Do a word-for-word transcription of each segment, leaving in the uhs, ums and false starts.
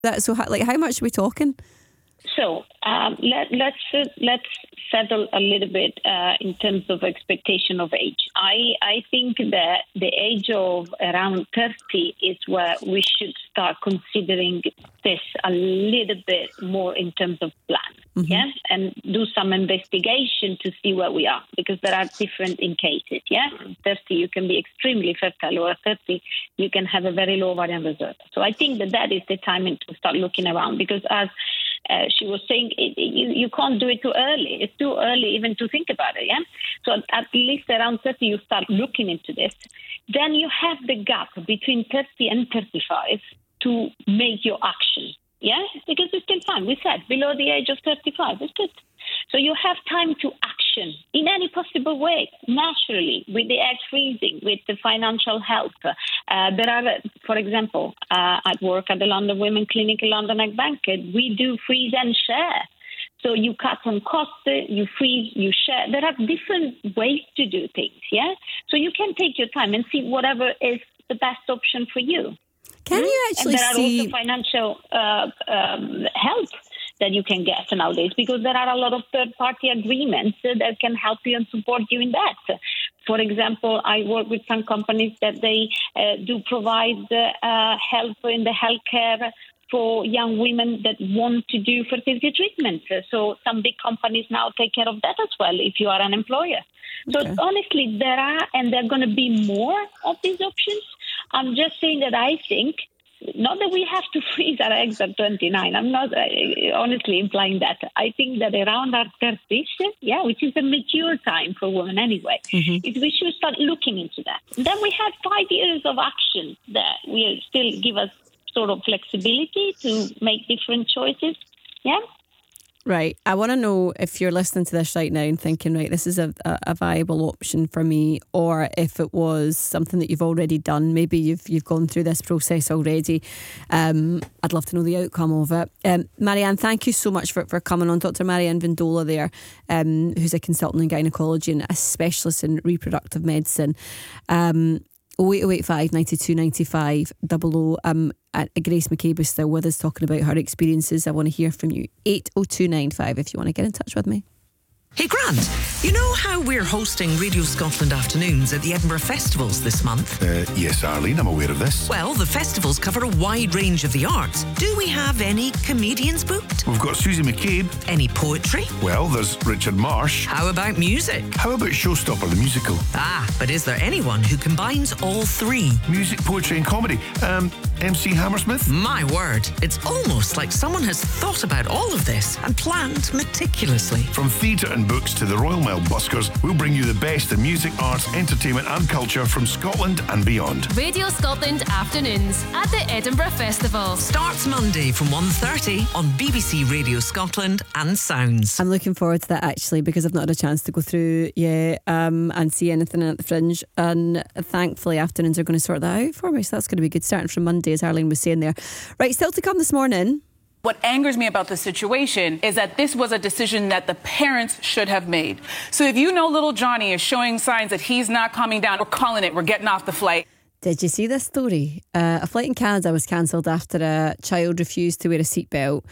That so, like, how much are we talking? So um, let, let's uh, let's settle a little bit uh, in terms of expectation of age. I I think that the age of around thirty is where we should start considering this a little bit more in terms of plan, mm-hmm. yeah, and do some investigation to see where we are, because there are different in cases, yeah. thirty, you can be extremely fertile, or thirty, you can have a very low ovarian reserve. So I think that that is the time to start looking around, because as Uh, she was saying it, it, you, you can't do it too early. It's too early even to think about it, yeah? So at, at least around thirty, you start looking into this. Then you have the gap between thirty and thirty-five to make your action, yeah? Because it's still fine. We said below the age of thirty-five, it's good. So you have time to action in any possible way, naturally, with the egg freezing, with the financial help. Uh, there are, for example, uh, at work at the London Women Clinic in London Egg Banquet, we do freeze and share. So you cut on costs, you freeze, you share. There are different ways to do things, yeah? So you can take your time and see whatever is the best option for you. Can you actually and there see... are also financial uh, um, help that you can get nowadays, because there are a lot of third-party agreements that can help you and support you in that. For example, I work with some companies that they uh, do provide uh, help in the healthcare for young women that want to do fertility treatment. So some big companies now take care of that as well if you are an employer. So okay. honestly, there are, and there are going to be more of these options. I'm just saying that I think, not that we have to freeze our eggs at twenty-nine. I'm not uh, honestly implying that. I think that around our thirties, yeah, which is a mature time for women anyway, mm-hmm. is we should start looking into that. And then we have five years of action that will still give us sort of flexibility to make different choices. Yeah. Right. I want to know if you're listening to this right now and thinking, right, this is a, a viable option for me, or if it was something that you've already done. Maybe you've you've gone through this process already. Um, I'd love to know the outcome of it. Um, Marianne, thank you so much for, for coming on. Doctor Marianne Vindola there, um, who's a consultant in gynaecology and a specialist in reproductive medicine. Um, oh eight oh eight five, nine two nine five, double O. Um, Grace McCabe is still with us talking about her experiences. I want to hear from you. eight oh two nine five if you want to get in touch with me. Hey Grant, you know how we're hosting Radio Scotland afternoons at the Edinburgh Festivals this month? Uh, yes, Arlene, I'm aware of this. Well, the festivals cover a wide range of the arts. Do we have any comedians booked? We've got Susie McCabe. Any poetry? Well, there's Richard Marsh. How about music? How about Showstopper, the musical? Ah, but is there anyone who combines all three? Music, poetry and comedy. Um, M C Hammersmith? My word, it's almost like someone has thought about all of this and planned meticulously. From theatre and books to the Royal Mail buskers, we'll bring you the best in music, arts, entertainment and culture from Scotland and beyond. Radio Scotland afternoons at the Edinburgh Festival. Starts Monday from one thirty on B B C Radio Scotland and Sounds. I'm looking forward to that actually, because I've not had a chance to go through yet um, and see anything at the Fringe, and thankfully afternoons are going to sort that out for me, so that's going to be good, starting from Monday, as Arlene was saying there. Right, still to come this morning. What angers me about the situation is that this was a decision that the parents should have made. So if you know little Johnny is showing signs that he's not calming down, we're calling it, we're getting off the flight. Did you see this story? Uh, a flight in Canada was cancelled after a child refused to wear a seatbelt,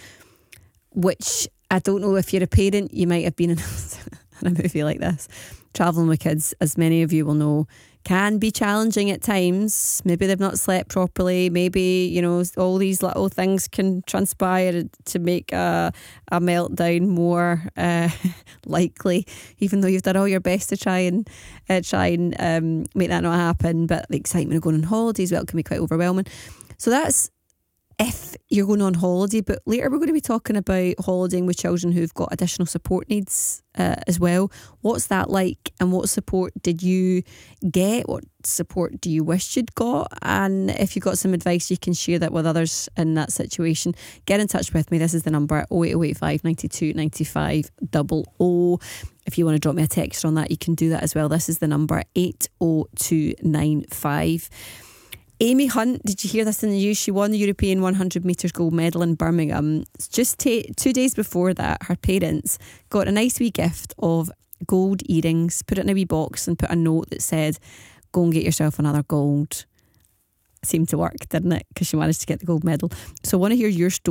which I don't know if you're a parent, you might have been in a movie like this. Travelling with kids, as many of you will know, can be challenging at times. Maybe they've not slept properly. Maybe, you know, all these little things can transpire to make a, a meltdown more uh, likely, even though you've done all your best to try and uh, try and um, make that not happen. But the excitement of going on holidays, well, it can be quite overwhelming. So that's if you're going on holiday. But later we're going to be talking about holidaying with children who've got additional support needs uh, as well. What's that like, and what support did you get? What support do you wish you'd got? And if you've got some advice, you can share that with others in that situation. Get in touch with me. This is the number, oh eight oh eight five, nine two nine five, double O. If you want to drop me a text on that, you can do that as well. This is the number, eight oh two nine five. Amy Hunt, did you hear this in the news? She won the European one hundred metres gold medal in Birmingham. Just t- two days before that, her parents got a nice wee gift of gold earrings, put it in a wee box and put a note that said, go and get yourself another gold. seemed to work, didn't it? Because she managed to get the gold medal. So I want to hear your story.